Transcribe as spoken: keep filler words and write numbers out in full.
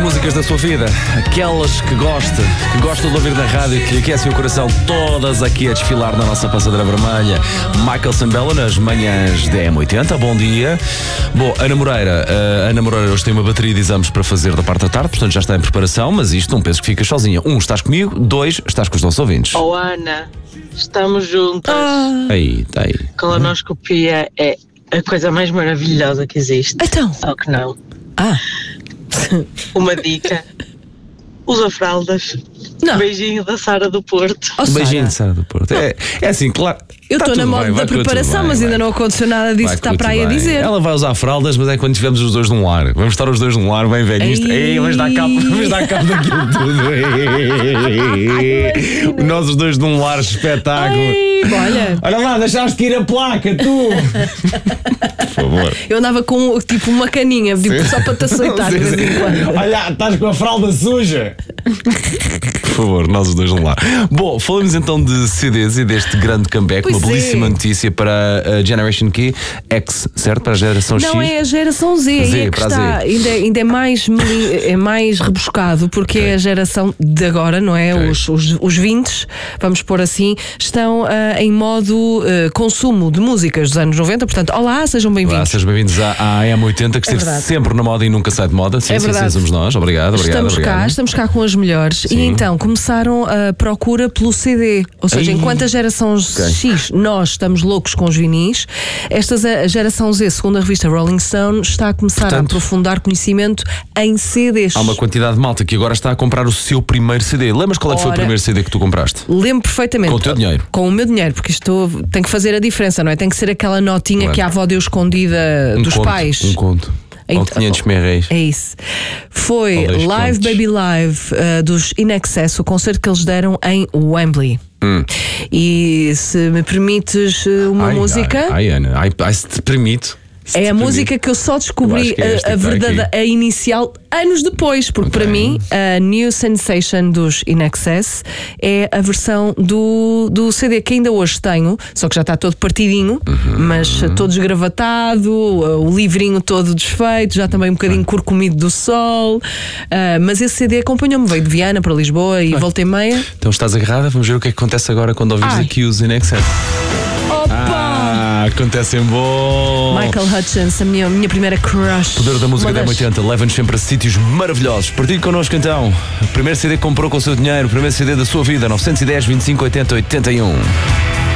músicas da sua vida, aquelas que gosta, que gostam de ouvir na rádio, que lhe aquecem o coração, todas aqui a desfilar na nossa passadeira vermelha. Michael Sambello nas manhãs da M oitenta, bom dia. Bom, Ana Moreira, uh, Ana Moreira hoje tem uma bateria de exames para fazer da parte da tarde, portanto já está em preparação, mas isto não penso que ficas sozinha. Um, estás comigo, dois, estás com os nossos ouvintes. Oh Ana, estamos juntas. Ah. Aí, tá aí. Colonoscopia é a coisa mais maravilhosa que existe. Então? Só que não. Ah. Uma dica: usa fraldas. Não. Beijinho da Sara do Porto. Oh, Um beijinho Sara. de Sara do Porto. É, é assim, claro. Eu tá estou na tudo moda bem, da vai correr preparação, tudo bem, mas vai. ainda não aconteceu nada disso Vai que está correr para aí tudo a bem. dizer. Ela vai usar fraldas, mas é quando estivermos os dois num lar. Vamos estar os dois num lar, bem velhinhos. Ei. Ei, vamos dar cabo, vamos dar cabo daquilo tudo. Ei. Nós os dois num lar, espetáculo. Ei, olha. Olha lá, deixaste que ir a placa, tu. Por favor. Eu andava com tipo uma caninha, tipo, só para te aceitar de vez em quando. Olha, estás com a fralda suja. Por favor, nós os dois num lar. Bom, falamos então de C Ds e deste grande comeback, Pois uma é. belíssima notícia para a Generation Q, X, certo? Para a geração X. Não, é a geração Z, aí Z, é que para a está. Z. Ainda, ainda é, mais, meli- é mais rebuscado, porque Ok. é a geração de agora, não é? Ok. Os, os, os vinte, vamos pôr assim, estão ah, em modo ah, consumo de músicas dos anos noventa. Portanto, olá, sejam Olá, bem-vindos. sejam bem-vindos à, à M oitenta, que É esteve verdade. sempre na moda e nunca sai de moda. Sim, É sim, verdade. sim, somos nós. Obrigado, obrigado. Estamos obrigado. cá, estamos cá com as melhores. Sim. E então começaram a procura pelo C D. Ou seja, Ai. enquanto a geração Ok. X, nós estamos loucos com os vinis, esta a geração Z, segundo a revista Rolling Stone, está a começar Portanto, a aprofundar conhecimento em C Ds. Há uma quantidade de malta que agora está a comprar o seu primeiro C D. Lembras qual é que foi o Ora. primeiro C D que tu compraste? Lembro perfeitamente. Com o teu dinheiro. Com o meu dinheiro, porque isto tem que fazer a diferença, não é? Tem que ser aquela notinha Claro. que a avó deu escondida Um dos conto, pais. Um conto. Ou Então- quinhentos mil reais. É isso. Foi Ou dois Live contos. Baby Live uh, dos In Excess, o concerto que eles deram em Wembley. Hum. E se me permites uh, uma Ai, música, Ai, ai, Ana, ai, ai, se te permito. se é te a permito. música que eu só Eu descobri acho que é esta a, a que está verdade, aqui. a inicial anos depois, porque Ok. para mim a New Sensation dos In Excess é a versão do, do C D que ainda hoje tenho, só que já está todo partidinho, Uhum. mas todo esgravatado, o livrinho todo desfeito, já também um bocadinho corcomido do sol. Ah, mas esse C D acompanhou-me, veio de Viana para Lisboa e voltei meia. Então estás agarrada? Vamos ver o que é que acontece agora quando ouvires Ai. aqui os In Excess. Opa! Ah, acontece em bom. Michael Hutchins, a minha, minha primeira crush. Poder da música Uma da das- M oitenta leva-nos sempre a sítios maravilhosos. Partilhe connosco então. O primeiro C D que comprou com o seu dinheiro, o primeiro C D da sua vida, nove um zero, vinte e cinco, oitenta, oitenta e um.